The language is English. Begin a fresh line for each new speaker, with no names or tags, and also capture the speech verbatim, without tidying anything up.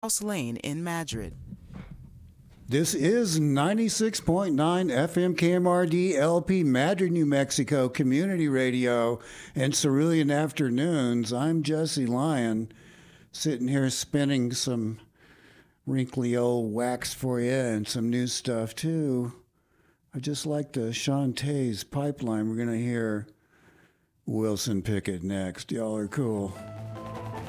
House Lane in Madrid.
This is ninety-six point nine F M K M R D L P Madrid, New Mexico Community Radio and Cerulean Afternoons. I'm Jesse Lyon, sitting here spinning some wrinkly old wax for you and some new stuff too. I just like the Shantae's Pipeline. We're going to hear Wilson Pickett next. Y'all are cool.